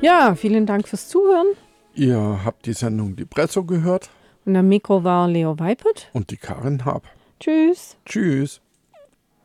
Ja, vielen Dank fürs Zuhören. Ihr habt die Sendung Libretto gehört. Und am Mikro war Leo Weipert. Und die Karin Haab. Tschüss. Tschüss.